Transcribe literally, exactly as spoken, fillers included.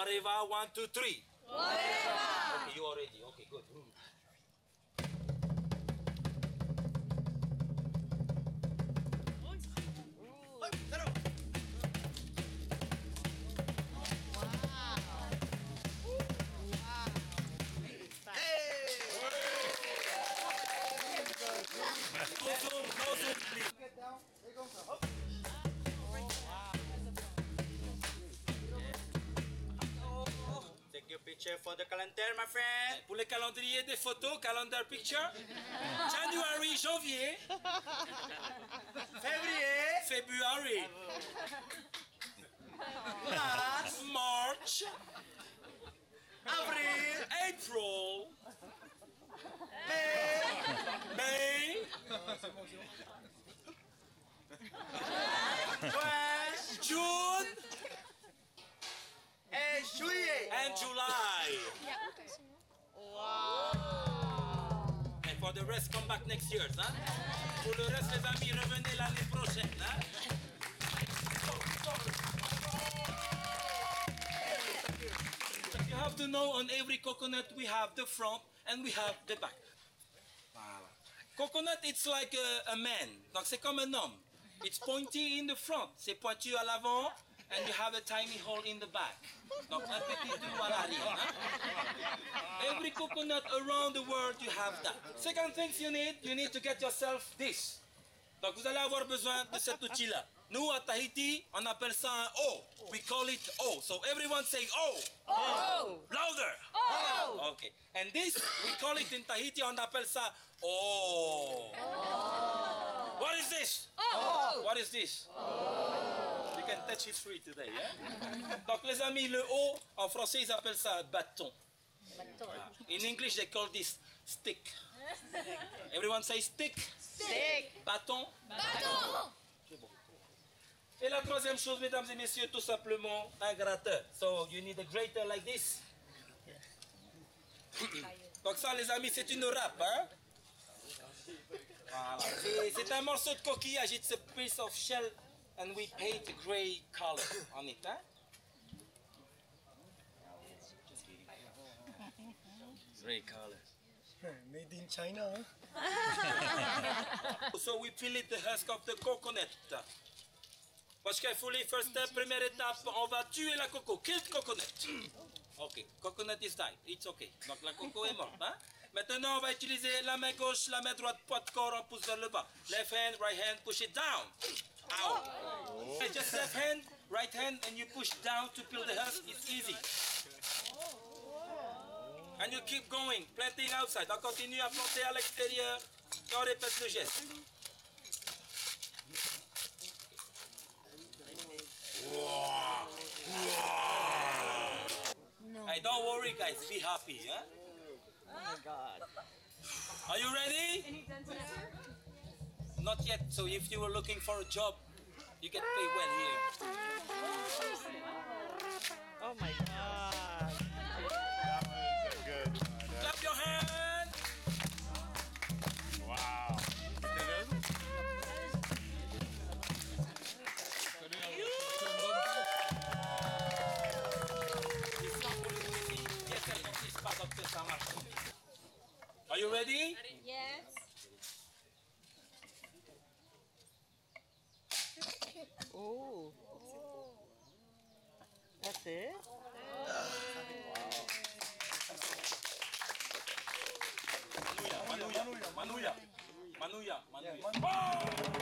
Whatever, one, two, three. Whatever. Okay, you are ready. Okay, good. No zoom, no zoom, please. Get down. There you go. Hop. Take your picture for the calendar, my friend. Pour le calendrier des photos, calendar picture. January, janvier. Février. February. Mars. March. Avril. April. Mai. May. Juin. June. Et juillet. And July. And for the rest, come back next year, hein? Pour le reste, les amis, revenez l'année prochaine, hein? You have to know on every coconut we have the front and we have the back. Voilà. Coconut, it's like a, a man. Donc c'est comme un homme. It's pointy in the front. C'est pointu à l'avant. And you have a tiny hole in the back. Donc un petit trou à l'arrière. Hein? Every coconut around the world you have that. Second thing you need, you need to get yourself this. Donc vous allez avoir besoin de cet outil-là. Nous à Tahiti, on appelle ça un O. We call it O. So everyone say O. Oh! Louder. Oh! Okay. And this, we call it in Tahiti, on appelle ça O. What is this? Oh! What is this? You can touch it free today, yeah? Donc les amis, le O, en français, ils appellent ça bâton. In English, they call this stick. Everyone say stick. Stick! Bâton. Bâton! Et la troisième chose, mesdames et messieurs, tout simplement un gratteur. So you need a grater like this. Donc ça, les amis, c'est une râpe, hein? Voilà. C'est un morceau de coquillage. It's a piece of shell, and we paint a gray color on it, hein? Gray color. Made in China, So we peel it the husk of the coconut. Watch carefully. First step, première étape, on va tuer la coco. Kill the coconut. Ok, coconut is died. It's ok. Donc la coco est morte. Hein? Maintenant, on va utiliser la main gauche, la main droite, poids de corps, on pousse vers le bas. Left hand, right hand, push it down. Ow. Okay, just left hand, right hand, and you push down to peel the husk. It's easy. And you keep going, planting outside. On continue à planter à l'extérieur. Et on répète le geste. Wow. Wow. Hey, don't worry, guys. Be happy, huh? Oh my God. Are you ready? Any dentist here? Not yet. So if you were looking for a job, you get paid well here. Oh my God. That was a good one. Clap your hand. Wow. Are you ready? Yes. Oh. That's it? Manuya, Manuya, Manuya, Manuya, Manuya.